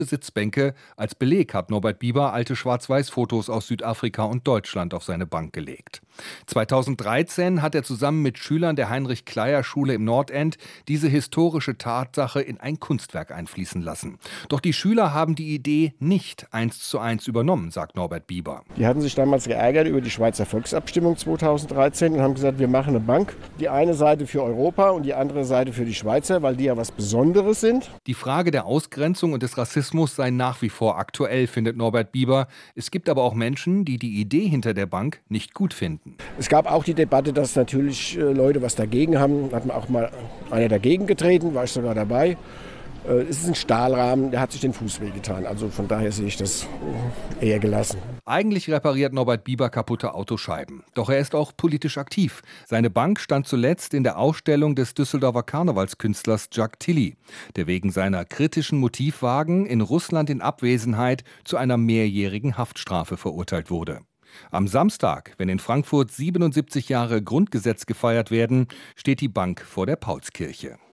Sitzbänke. Als Beleg hat Norbert Bieber alte Schwarz-Weiß-Fotos aus Südafrika und Deutschland auf seine Bank gelegt. 2013 hat er zusammen mit Schülern der Heinrich-Kleyer-Schule im Nordend diese historische Tatsache in ein Kunstwerk einfließen lassen. Doch die Schüler haben die Idee nicht 1:1 übernommen, sagt Norbert Bieber. Die hatten sich damals geärgert über die Schweizer Volksabstimmung 2013 und haben gesagt, wir machen eine Bank. Die eine Seite für Europa und die andere Seite für die Schweizer, weil die ja was Besonderes sind. Die Frage der Ausgrenzung und des Rassismus sei nach wie vor aktuell, findet Norbert Bieber. Es gibt aber auch Menschen, die die Idee hinter der Bank nicht gut finden. Es gab auch die Debatte, dass natürlich Leute was dagegen haben. Da hat man auch mal einer dagegen getreten, war ich sogar dabei. Es ist ein Stahlrahmen, der hat sich den Fuß wehgetan. Also von daher sehe ich das eher gelassen. Eigentlich repariert Norbert Bieber kaputte Autoscheiben. Doch er ist auch politisch aktiv. Seine Bank stand zuletzt in der Ausstellung des Düsseldorfer Karnevalskünstlers Jacques Tilly, der wegen seiner kritischen Motivwagen in Russland in Abwesenheit zu einer mehrjährigen Haftstrafe verurteilt wurde. Am Samstag, wenn in Frankfurt 77 Jahre Grundgesetz gefeiert werden, steht die Bank vor der Paulskirche.